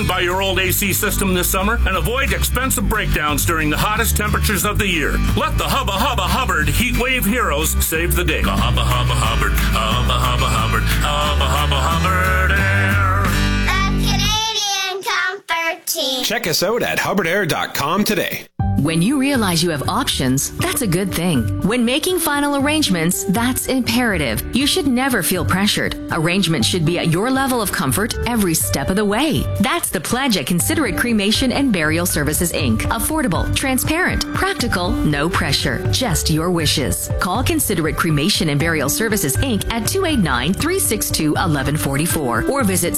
by your old AC system this summer and avoid expensive breakdowns during the hottest temperatures of the year. Let the Hubba Hubba Hubbard Heat Wave Heroes save the day. The Hubba Hubba Hubbard, Hubba Hubba Hubbard, Hubba Hubba Hubbard Air. The Canadian Comfort Team. Check us out at hubbardair.com today. When you realize you have options, that's a good thing. When making final arrangements, that's imperative. You should never feel pressured. Arrangements should be at your level of comfort every step of the way. That's the pledge at Considerate Cremation and Burial Services, Inc. Affordable, transparent, practical, no pressure, just your wishes. Call Considerate Cremation and Burial Services, Inc. at 289-362-1144 or visit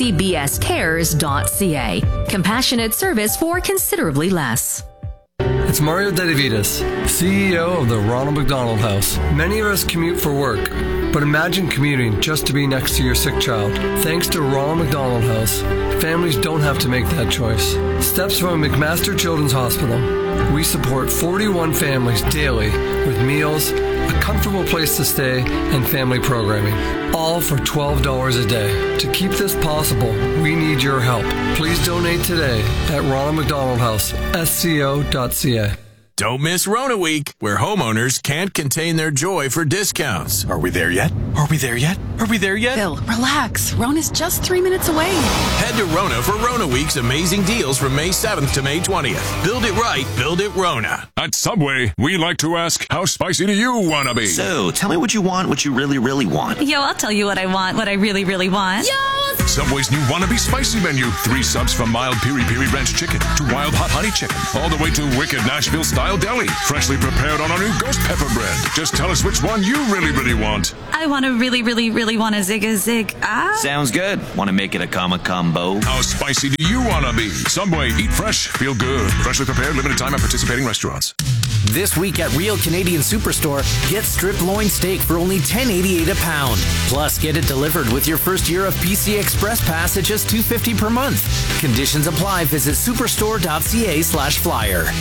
ccbscares.ca. Compassionate service for considerably less. It's Mario Dedivitas, CEO of the Ronald McDonald House. Many of us commute for work, but imagine commuting just to be next to your sick child. Thanks to Ronald McDonald House, families don't have to make that choice. Steps from McMaster Children's Hospital. We support 41 families daily with meals, a comfortable place to stay, and family programming, all for $12 a day. To keep this possible, we need your help. Please donate today at Ronald McDonald House, sco.ca. Don't miss Rona Week, where homeowners can't contain their joy for discounts. Are we there yet? Are we there yet? Are we there yet? Bill, relax. Rona's just 3 minutes away. Head to Rona for Rona Week's amazing deals from May 7th to May 20th. Build it right, build it Rona. At Subway, we like to ask, how spicy do you want to be? So, tell me what you want, what you really, really want. Yo, I'll tell you what I want, what I really, really want. Yo! Subway's new Wannabe Spicy menu. 3 subs from mild piri-piri ranch chicken to wild hot honey chicken, all the way to wicked Nashville-style deli. Freshly prepared on our new ghost pepper bread. Just tell us which one you really, really want. I want to really, really, really want a zig. Sounds good. Want to make it a combo? How spicy do you want to be? Subway, eat fresh, feel good. Freshly prepared, limited time at participating restaurants. This week at Real Canadian Superstore, get strip loin steak for only $10.88 a pound. Plus, get it delivered with your first year of PC Express Pass at just $2.50 per month. Conditions apply. Visit superstore.ca/flyer.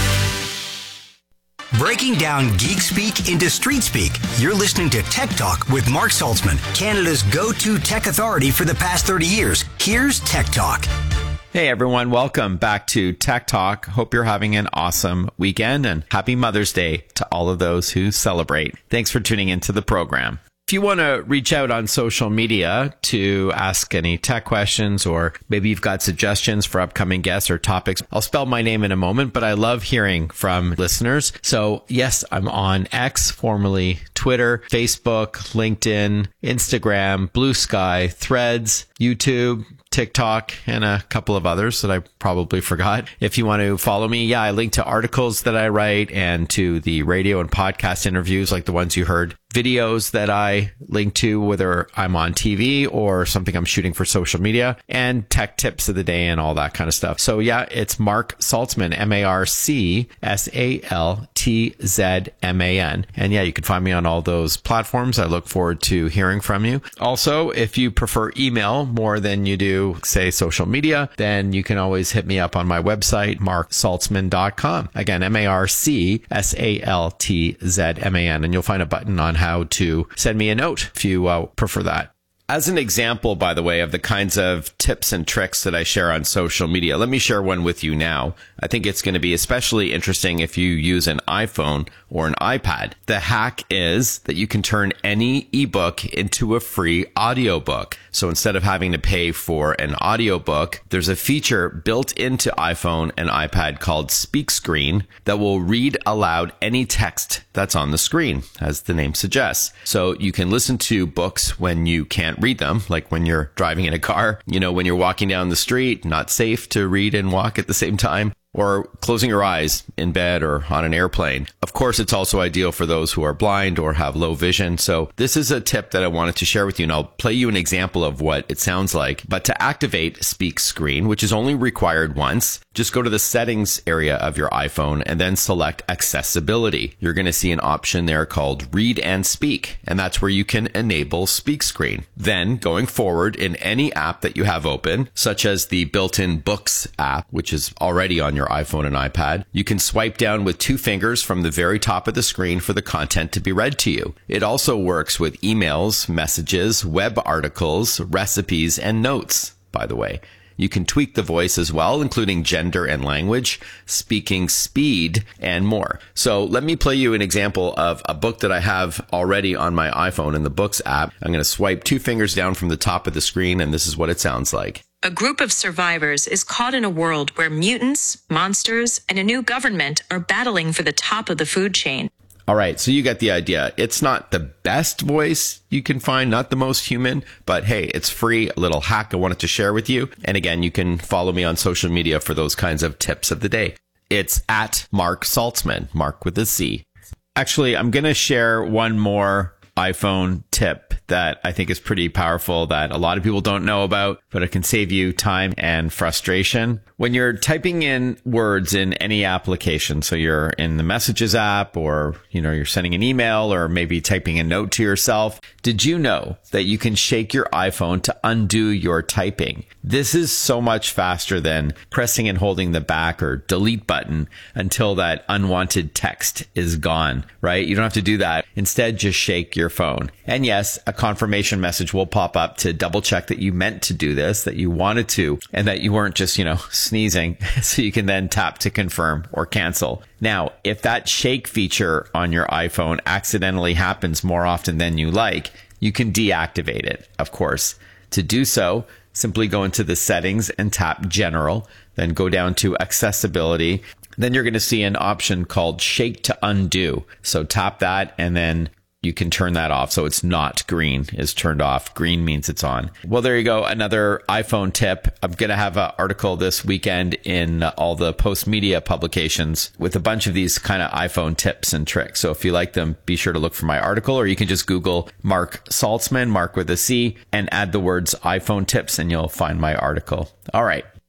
Breaking down geek speak into street speak. You're listening to Tech Talk with Mark Saltzman, Canada's go-to tech authority for the past 30 years. Here's Tech Talk. Hey everyone, welcome back to Tech Talk. Hope you're having an awesome weekend and happy Mother's Day to all of those who celebrate. Thanks for tuning into the program. If you want to reach out on social media to ask any tech questions, or maybe you've got suggestions for upcoming guests or topics, I'll spell my name in a moment, but I love hearing from listeners. So yes, I'm on X, formerly Twitter, Facebook, LinkedIn, Instagram, Blue Sky, Threads, YouTube, TikTok, and a couple of others that I probably forgot. If you want to follow me, I link to articles that I write and to the radio and podcast interviews like the ones you heard, videos that I link to, whether I'm on TV or something I'm shooting for social media, and tech tips of the day and all that kind of stuff. So it's Mark Saltzman, MarkSaltzman. And you can find me on all those platforms. I look forward to hearing from you. Also, if you prefer email more than you do, say, social media, then you can always hit me up on my website, marksaltzman.com. Again, MarkSaltzman. And you'll find a button on how to send me a note if you prefer that. As an example, by the way, of the kinds of tips and tricks that I share on social media, let me share one with you now. I think it's going to be especially interesting if you use an iPhone or an iPad. The hack is that you can turn any ebook into a free audiobook. So instead of having to pay for an audiobook, there's a feature built into iPhone and iPad called Speak Screen that will read aloud any text that's on the screen, as the name suggests. So you can listen to books when you can't read them, like when you're driving in a car, when you're walking down the street, not safe to read and walk at the same time, or closing your eyes in bed or on an airplane. Of course, it's also ideal for those who are blind or have low vision. So this is a tip that I wanted to share with you, and I'll play you an example of what it sounds like. But to activate Speak Screen, which is only required once, just go to the settings area of your iPhone and then select accessibility. You're going to see an option there called Read and Speak, and that's where you can enable Speak Screen. Then going forward, in any app that you have open, such as the built-in Books app, which is already on your iPhone and iPad, you can swipe down with 2 fingers from the very top of the screen for the content to be read to you. It also works with emails, messages, web articles, recipes, and notes, by the way. You can tweak the voice as well, including gender and language, speaking speed, and more. So let me play you an example of a book that I have already on my iPhone in the Books app. I'm going to swipe 2 fingers down from the top of the screen, and this is what it sounds like. A group of survivors is caught in a world where mutants, monsters, and a new government are battling for the top of the food chain. All right, so you get the idea. It's not the best voice you can find, not the most human, but hey, it's free, a little hack I wanted to share with you. And again, you can follow me on social media for those kinds of tips of the day. It's at Mark Saltzman, Mark with a C. Actually, I'm going to share one more iPhone tip that I think is pretty powerful that a lot of people don't know about, but it can save you time and frustration. When you're typing in words in any application, so you're in the Messages app, or you're sending an email, or maybe typing a note to yourself, did you know that you can shake your iPhone to undo your typing? This is so much faster than pressing and holding the back or delete button until that unwanted text is gone, right? You don't have to do that. Instead, just shake your phone. And yes, a confirmation message will pop up to double check that you meant to do this, that you wanted to, and that you weren't just, sneezing. So you can then tap to confirm or cancel. Now, if that shake feature on your iPhone accidentally happens more often than you like, you can deactivate it, of course. To do so, simply go into the settings and tap General, then go down to Accessibility. Then you're going to see an option called Shake to Undo. So tap that, and then you can turn that off. So it's not green is turned off. Green means it's on. Well, there you go. Another iPhone tip. I'm going to have an article this weekend in all the Post Media publications with a bunch of these kind of iPhone tips and tricks. So if you like them, be sure to look for my article, or you can just Google Mark Saltzman, Mark with a C, and add the words iPhone tips, and you'll find my article. All right.